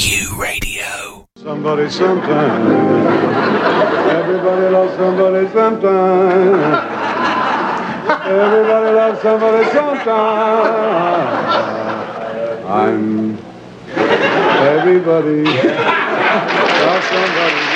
Q Radio. Somebody sometime. Everybody loves somebody sometime. Everybody loves somebody sometime. I'm everybody loves somebody.